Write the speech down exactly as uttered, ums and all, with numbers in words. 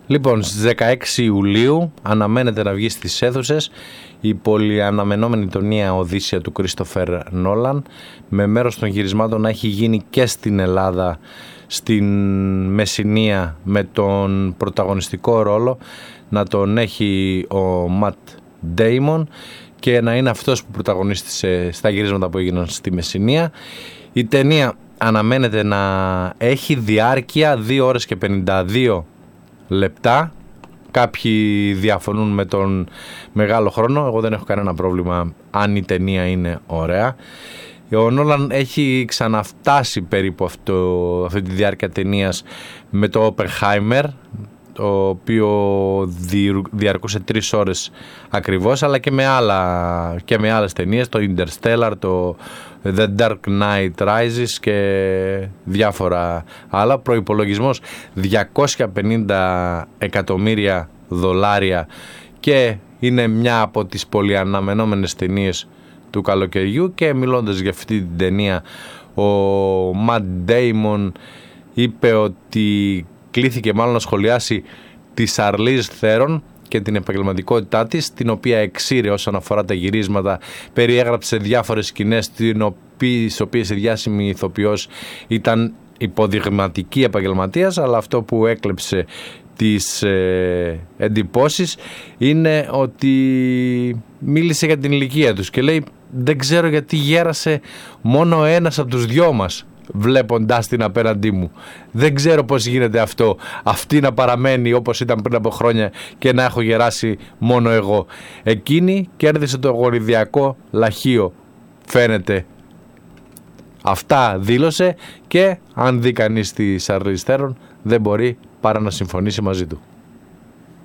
Λοιπόν, στις δεκαέξι Ιουλίου αναμένεται να βγει στις αίθουσες η πολυαναμενόμενη ταινία Οδύσσεια του Κρίστοφερ Νόλαν, με μέρος των γυρισμάτων να έχει γίνει και στην Ελλάδα, στην Μεσσηνία, με τον πρωταγωνιστικό ρόλο να τον έχει ο Ματ Ντέιμον και να είναι αυτός που πρωταγωνίστησε στα γυρίσματα που έγιναν στη Μεσσηνία. Η ταινία αναμένεται να έχει διάρκεια δύο ώρες και πενήντα δύο λεπτά. Κάποιοι διαφωνούν με τον μεγάλο χρόνο. Εγώ δεν έχω κανένα πρόβλημα αν η ταινία είναι ωραία. Ο Νόλαν έχει ξαναφτάσει περίπου αυτό, αυτή τη διάρκεια ταινίας με το Oppenheimer, το οποίο διαρκούσε τρεις ώρες ακριβώς, αλλά και με, άλλα, και με άλλες ταινίες, το Interstellar, το The Dark Knight Rises και διάφορα άλλα. Προϋπολογισμός διακόσια πενήντα εκατομμύρια δολάρια και είναι μια από τις πολυαναμενόμενες ταινίες του καλοκαιριού. Και μιλώντας για αυτή την ταινία, ο Matt Damon είπε ότι κλήθηκε μάλλον να σχολιάσει τη Charlize Theron και την επαγγελματικότητά της, την οποία εξήρε όσον αφορά τα γυρίσματα, περιέγραψε διάφορες σκηνές στις οποίες η διάσημη ηθοποιός ήταν υποδειγματική επαγγελματίας, αλλά αυτό που έκλεψε τις ε, εντυπώσεις είναι ότι μίλησε για την ηλικία τους και λέει, δεν ξέρω γιατί γέρασε μόνο ένας από τους δυο μας βλέποντάς την απέναντί μου. Δεν ξέρω πώς γίνεται αυτό, αυτή να παραμένει όπως ήταν πριν από χρόνια και να έχω γεράσει μόνο εγώ. Εκείνη κέρδισε το γονιδιακό λαχείο, φαίνεται. Αυτά δήλωσε και αν δει κανείς τη Charlize Theron δεν μπορεί παρά να συμφωνήσει μαζί του.